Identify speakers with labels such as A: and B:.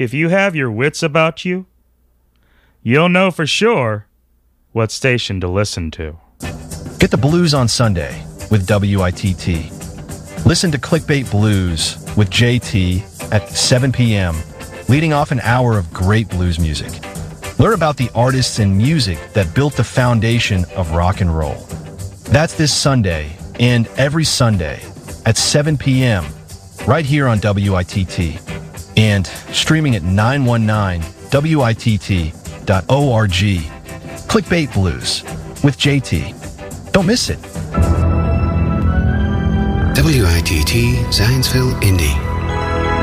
A: if you have your wits about you, you'll know for sure what station to listen to.
B: Get the blues on Sunday with WITT. Listen to Clickbait Blues with JT at 7 p.m., leading off an hour of great blues music. Learn about the artists and music that built the foundation of rock and roll. That's this Sunday and every Sunday at 7 p.m. right here on WITT and streaming at 919witt.org. Clickbait Blues with JT. Don't miss it.
C: WITT Zionsville, Indy.